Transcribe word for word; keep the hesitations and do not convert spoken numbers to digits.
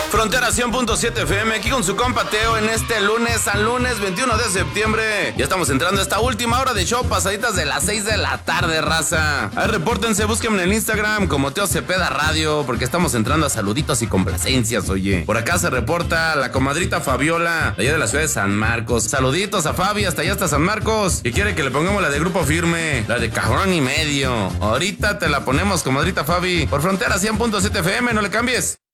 Frontera cien punto siete F M, aquí con su compa Teo en este lunes, San lunes veintiuno de septiembre. Ya estamos entrando a esta última hora de show, pasaditas de las seis de la tarde, raza. Ahí repórtense, búsquenme en Instagram como Teo Cepeda Radio, porque estamos entrando a saluditos y complacencias, oye. Por acá se reporta la comadrita Fabiola, de allá de la ciudad de San Marcos. Saluditos a Fabi, hasta allá hasta San Marcos. Y quiere que le pongamos la de Grupo Firme, la de Cajón y Medio. Ahorita te la ponemos, comadrita Fabi, por Frontera cien punto siete F M, no le cambies.